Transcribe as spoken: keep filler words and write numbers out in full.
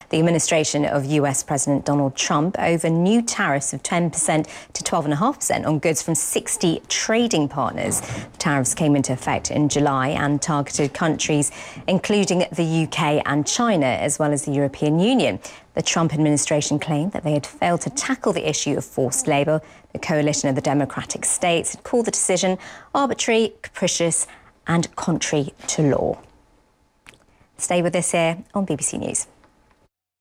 the administration of U S President Donald Trump over new tariffs of ten percent to twelve point five percent on goods from sixty trading partners. The tariffs came into effect in July and targeted countries including the U K and China, as well as the European Union. The Trump administration claimed that they had failed to tackle the issue of forced labour. The coalition of the Democratic states had called the decision arbitrary, capricious and contrary to law. Stay with us here on B B C News.